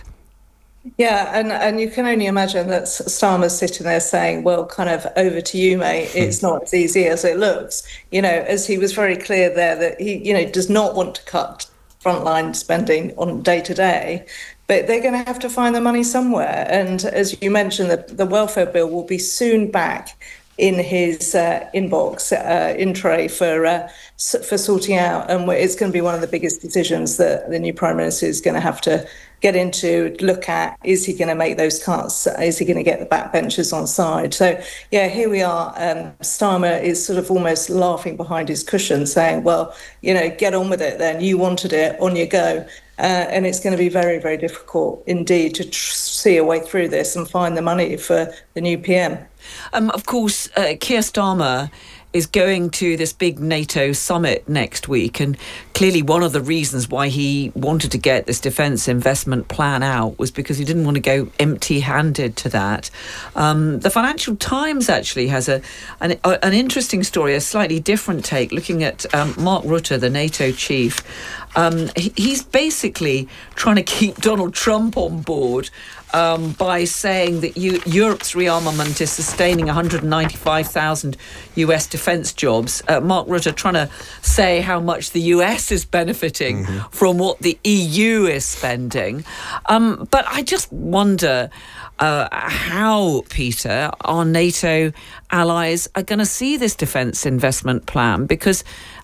Yeah, and, and you can only imagine that Starmer's sitting there saying, well, kind of over to you, mate. It's not as easy as it looks. You know, as he was very clear there that he, you know, does not want to cut frontline spending on day to day, but they're going to have to find the money somewhere. And as you mentioned, the, the welfare bill will be soon back in his uh, inbox, uh, in tray for uh, for sorting out, and it's going to be one of the biggest decisions that the new Prime Minister is going to have to get into, look at. Is he going to make those cuts? Is he going to get the backbenchers on side? So, yeah, here we are. Um, Starmer is sort of almost laughing behind his cushion, saying, well, you know, get on with it then. You wanted it, on you go. Uh, and it's going to be very, very difficult indeed to tr- see a way through this and find the money for the new P M. Um, of course, uh, Keir Starmer is going to this big NATO summit next week, and clearly one of the reasons why he wanted to get this defence investment plan out was because he didn't want to go empty-handed to that. Um, the Financial Times actually has a an, a, an interesting story, a slightly different take, looking at um, Mark Rutte, the NATO chief. Um, he, he's basically trying to keep Donald Trump on board Um, by saying that you, Europe's rearmament is sustaining one hundred ninety-five thousand U S defence jobs. Uh, Mark Rutte trying to say how much the U S is benefiting mm-hmm. from what the E U is spending. Um, but I just wonder uh, how, Peter, our NATO allies are going to see this defence investment plan, because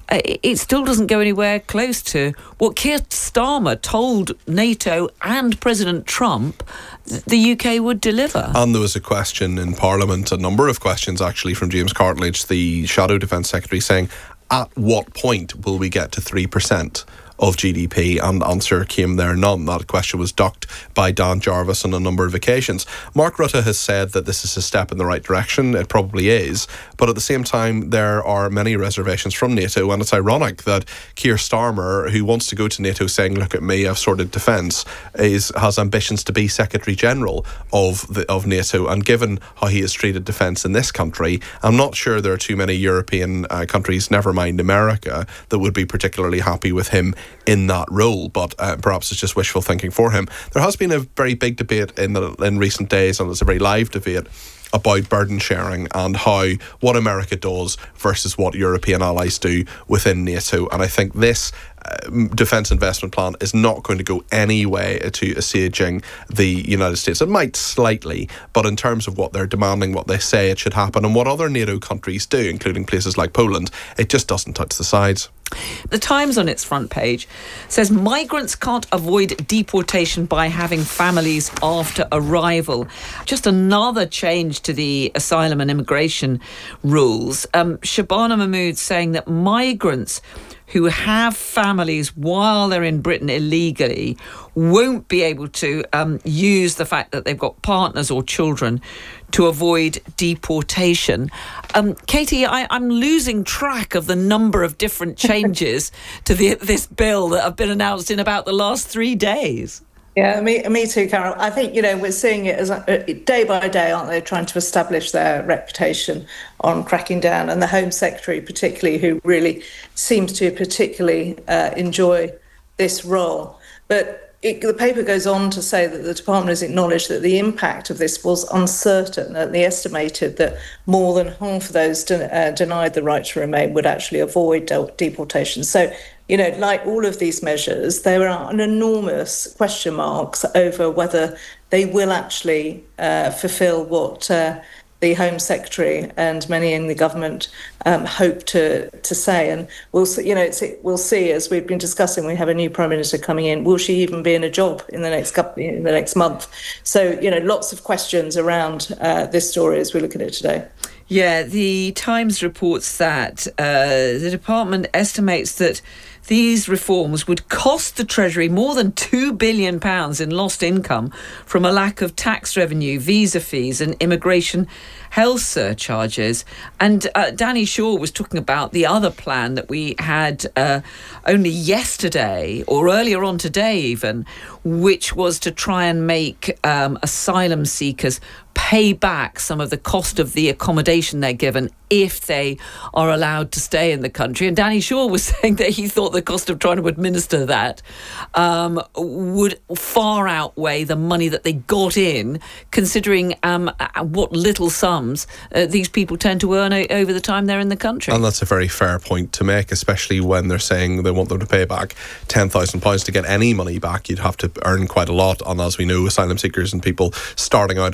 it still doesn't go anywhere close to what Keir Starmer told NATO and President Trump the U K would deliver. And there was a question in Parliament, a number of questions actually, from James Cartledge, the Shadow Defence Secretary, saying, at what point will we get to three percent of G D P? And the answer came there, none. That question was ducked by Dan Jarvis on a number of occasions. Mark Rutte has said that this is a step in the right direction. It probably is. But at the same time, there are many reservations from NATO, and it's ironic that Keir Starmer, who wants to go to NATO saying, look at me, I've sorted defence, is has ambitions to be Secretary General of the, of NATO. And given how he has treated defence in this country, I'm not sure there are too many European uh, countries, never mind America, that would be particularly happy with him in that role, but uh, perhaps it's just wishful thinking for him. There has been a very big debate in the, in recent days, and it's a very live debate about burden sharing and how what America does versus what European allies do within NATO. And I think this uh, defence investment plan is not going to go any way to assuaging the United States. It might slightly, but in terms of what they're demanding, what they say it should happen, and what other NATO countries do, including places like Poland, it just doesn't touch the sides. The Times on its front page says migrants can't avoid deportation by having families after arrival. Just another change to the asylum and immigration rules. Um, Shabana Mahmood saying that migrants who have families while they're in Britain illegally won't be able to um, use the fact that they've got partners or children to avoid deportation. Um, Katie, I, I'm losing track of the number of different changes to the, this bill that have been announced in about the last three days. Yeah, me, me too, Carol. I think, you know, we're seeing it as a, day by day, aren't they, trying to establish their reputation on cracking down. And the Home Secretary particularly, who really seems to particularly uh, enjoy this role. But It, the paper goes on to say that the department has acknowledged that the impact of this was uncertain, and they estimated that more than half of those de- uh, denied the right to remain would actually avoid de- deportation. So, you know, like all of these measures, there are an enormous question marks over whether they will actually uh, fulfil what uh, the Home Secretary and many in the government um, hope to to say. And we'll see, you know, it's, we'll see, as we've been discussing, we have a new Prime Minister coming in. Will she even be in a job in the next couple, in the next month? So, you know, lots of questions around uh, this story as we look at it today. Yeah, the Times reports that uh, the department estimates that these reforms would cost the Treasury more than two billion pounds in lost income from a lack of tax revenue, visa fees and immigration health surcharges. And uh, Danny Shaw was talking about the other plan that we had uh, only yesterday, or earlier on today even, which was to try and make um, asylum seekers pay back some of the cost of the accommodation they're given if they are allowed to stay in the country. And Danny Shaw was saying that he thought the cost of trying to administer that um, would far outweigh the money that they got in, considering um, what little sums uh, these people tend to earn o- over the time they're in the country. And that's a very fair point to make, especially when they're saying they want them to pay back ten thousand pounds. To get any money back, you'd have to earn quite a lot. And as we know, asylum seekers and people starting out in the country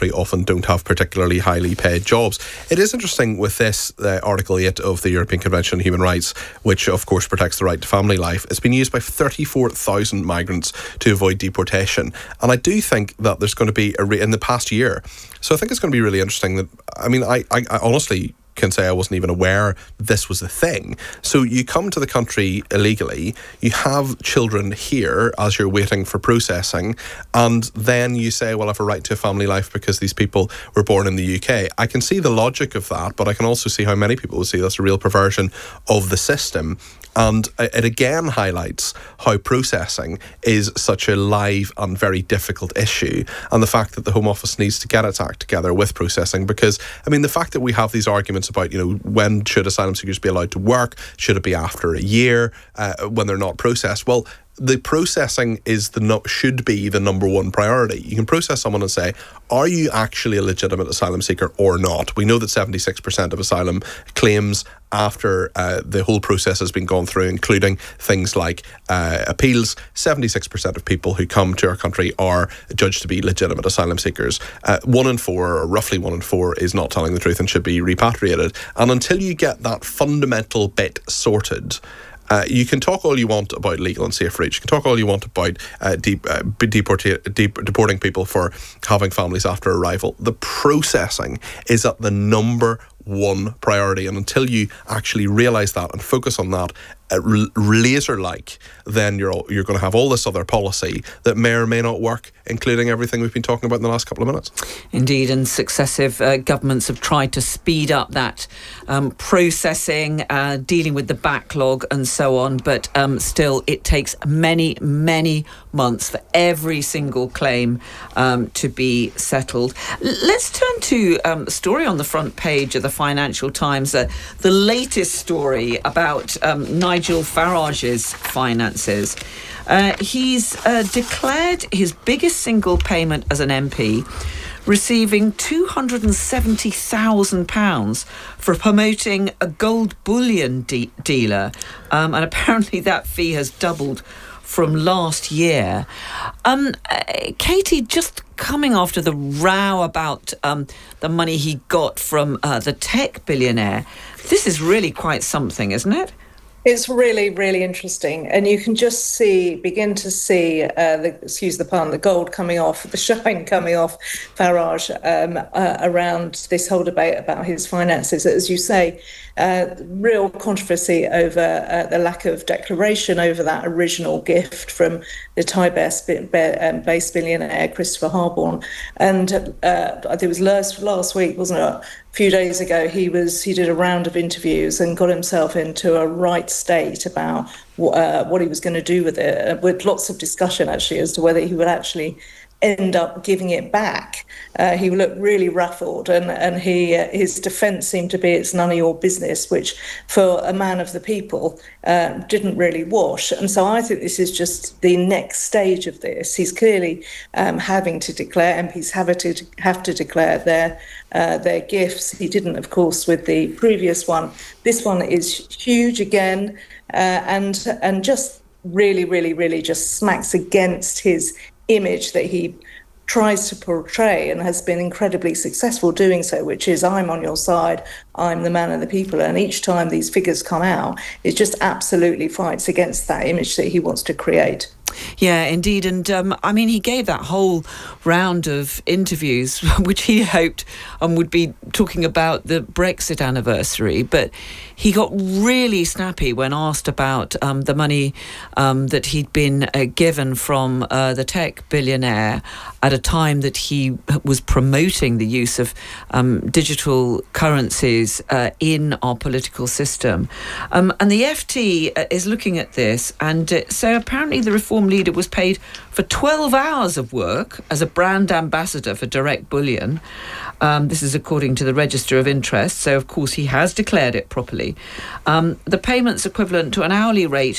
country often don't have particularly highly paid jobs. It is interesting with this uh, Article eight of the European Convention on Human Rights, which of course protects the right to family life. It's been used by thirty-four thousand migrants to avoid deportation. And I do think that there's going to be, a re- in the past year, so I think it's going to be really interesting that, I mean, I, I, I honestly can say I wasn't even aware this was a thing. So you come to the country illegally, you have children here as you're waiting for processing, and then you say, well, I have a right to a family life because these people were born in the U K. I can see the logic of that, but I can also see how many people will see that's a real perversion of the system. And it again highlights how processing is such a live and very difficult issue, and the fact that the Home Office needs to get its act together with processing. Because, I mean, the fact that we have these arguments about, you know, when should asylum seekers be allowed to work? Should it be after a year uh, when they're not processed? Well, the processing is the no, should be the number one priority. You can process someone and say, are you actually a legitimate asylum seeker or not? We know that seventy-six percent of asylum claims after uh, the whole process has been gone through, including things like uh, appeals, seventy-six percent of people who come to our country are judged to be legitimate asylum seekers. Uh, one in four, or roughly one in four, is not telling the truth and should be repatriated. And until you get that fundamental bit sorted, Uh, you can talk all you want about legal and safe routes. You can talk all you want about uh, de- uh, deporti- de- deporting people for having families after arrival. The processing is at the number one priority, and until you actually realise that and focus on that uh, laser-like, then you're all, you're going to have all this other policy that may or may not work, including everything we've been talking about in the last couple of minutes. Indeed, and successive uh, governments have tried to speed up that um, processing, uh, dealing with the backlog and so on, but um, still it takes many, many months for every single claim um, to be settled. L- let's turn to um, a story on the front page of the Financial Times, uh, the latest story about um, Nigel Farage's finances. Uh, he's uh, declared his biggest single payment as an M P, receiving two hundred seventy thousand pounds for promoting a gold bullion de- dealer. Um, and apparently that fee has doubled from last year. Um, uh, Katie, just coming after the row about um, the money he got from uh, the tech billionaire, this is really quite something, isn't it? It's really, really interesting. And you can just see, begin to see, uh, the, excuse the pun, the gold coming off, the shine coming off Farage um, uh, around this whole debate about his finances. As you say, uh, real controversy over uh, the lack of declaration over that original gift from the Thai-based um, billionaire Christopher Harborne. And uh, I think it was last, last week, wasn't it? A few days ago, he was he did a round of interviews and got himself into a right state about uh, what he was going to do with it, with lots of discussion actually as to whether he would actually end up giving it back. Uh, he looked really ruffled, and and he uh, his defence seemed to be it's none of your business, which for a man of the people uh, didn't really wash. And so I think this is just the next stage of this. He's clearly um, having to declare, M Ps have to have to declare their uh, their gifts. He didn't, of course, with the previous one. This one is huge again, uh, and and just really, really, really just smacks against his image that he tries to portray and has been incredibly successful doing so, which is I'm on your side, I'm the man of the people. And each time these figures come out, it just absolutely fights against that image that he wants to create. Yeah, indeed. And um, I mean, he gave that whole round of interviews, which he hoped um, would be talking about the Brexit anniversary. But he got really snappy when asked about um, the money um, that he'd been uh, given from uh, the tech billionaire at a time that he was promoting the use of um, digital currencies uh, in our political system. Um, and the F T uh, is looking at this. And uh, so apparently the reform leader was paid for twelve hours of work as a brand ambassador for Direct Bullion. Um, this is according to the Register of Interest. So, of course, he has declared it properly. Um, the payment's equivalent to an hourly rate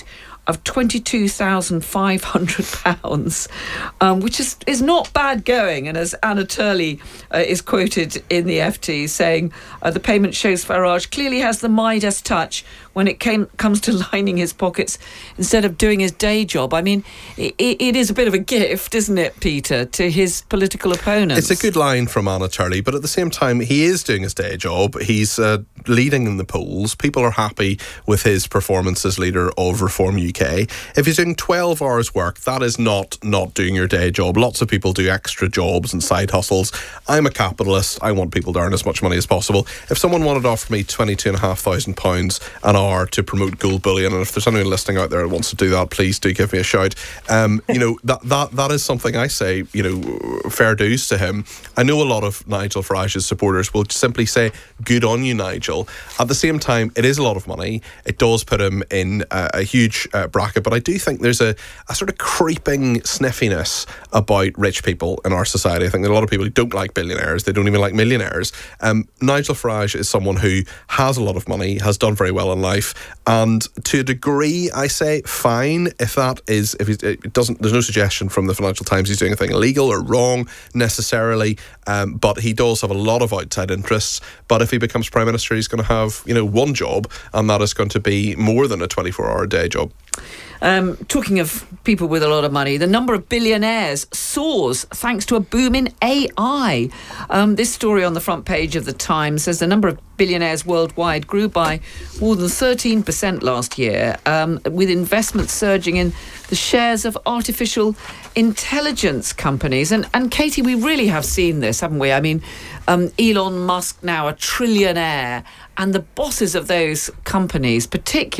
of twenty-two thousand five hundred pounds, um, which is, is not bad going. And as Anna Turley uh, is quoted in the F T saying, uh, the payment shows Farage clearly has the Midas touch when it came, comes to lining his pockets instead of doing his day job. I mean, it, it is a bit of a gift, isn't it, Peter, to his political opponents? It's a good line from Anna Turley, but at the same time, he is doing his day job. He's uh, leading in the polls. People are happy with his performance as leader of Reform U K. If he's doing twelve hours work, that is not not doing your day job. Lots of people do extra jobs and side hustles. I'm a capitalist. I want people to earn as much money as possible. If someone wanted to offer me twenty-two thousand five hundred pounds an hour to promote gold bullion, and if there's anyone listening out there that wants to do that, please do give me a shout. Um, you know, that, that that is something I say, you know, fair dues to him. I know a lot of Nigel Farage's supporters will simply say, good on you, Nigel. At the same time, it is a lot of money. It does put him in a, a huge uh, bracket, but I do think there's a, a sort of creeping sniffiness about rich people in our society. I think there are a lot of people who don't like billionaires. They don't even like millionaires. Um, Nigel Farage is someone who has a lot of money, has done very well in life, and to a degree, I say, fine, if that is, if he's, it doesn't, there's no suggestion from the Financial Times he's doing anything illegal or wrong necessarily, um, but he does have a lot of outside interests. But if he becomes Prime Minister, he's going to have, you know, one job, and that is going to be more than a twenty-four hour day job. Um, talking of people with a lot of money, the number of billionaires soars thanks to a boom in A I. Um, this story on the front page of the Times says the number of billionaires worldwide grew by more than thirteen percent last year, um, with investment surging in the shares of artificial intelligence companies. And, and Katie, we really have seen this, haven't we? I mean, um, Elon Musk now a trillionaire, and the bosses of those companies, particularly